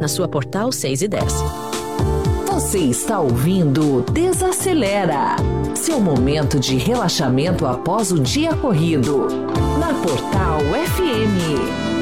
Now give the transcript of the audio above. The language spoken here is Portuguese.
na sua Portal 6 e 10. Você está ouvindo Desacelera, seu momento de relaxamento após o dia corrido, na Portal FM.